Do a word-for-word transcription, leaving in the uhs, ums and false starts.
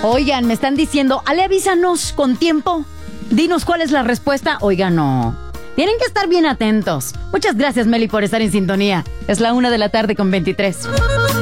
Oigan, me están diciendo, Ale, avísanos con tiempo. Dinos cuál es la respuesta. Oigan, no. Tienen que estar bien atentos. Muchas gracias, Meli, por estar en sintonía. Es la una de la tarde con veintitrés.